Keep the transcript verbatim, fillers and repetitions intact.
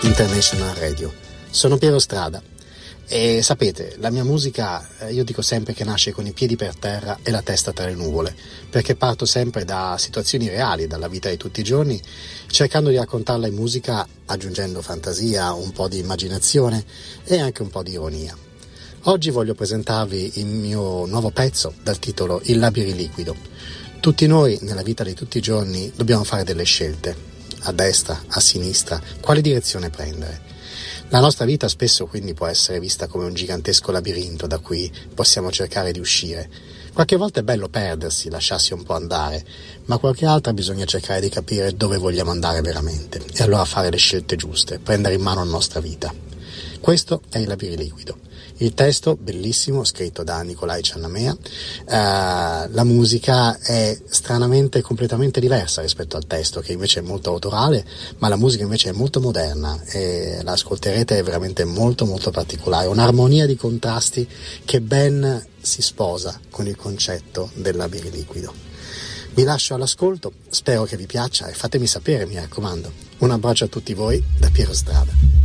International Radio. Sono Piero Strada e sapete, la mia musica, io dico sempre che nasce con i piedi per terra e la testa tra le nuvole, perché parto sempre da situazioni reali, dalla vita di tutti i giorni, cercando di raccontarla in musica, aggiungendo fantasia, un po' di immaginazione e anche un po' di ironia. Oggi voglio presentarvi il mio nuovo pezzo dal titolo Il labiriliquido. Tutti noi nella vita di tutti i giorni dobbiamo fare delle scelte, a destra, a sinistra, quale direzione prendere. La nostra vita spesso quindi può essere vista come un gigantesco labirinto da cui possiamo cercare di uscire. Qualche volta è bello perdersi, lasciarsi un po' andare, ma qualche altra bisogna cercare di capire dove vogliamo andare veramente e allora fare le scelte giuste, prendere in mano la nostra vita. Questo è il labiriliquido. Il testo, bellissimo, scritto da Nicolai Ciannamea, uh, la musica è stranamente completamente diversa rispetto al testo, che invece è molto autorale, ma la musica invece è molto moderna e la ascolterete, è veramente molto molto particolare, un'armonia di contrasti che ben si sposa con il concetto del labiriliquido. Vi lascio all'ascolto, spero che vi piaccia e fatemi sapere, mi raccomando. Un abbraccio a tutti voi da Piero Strada.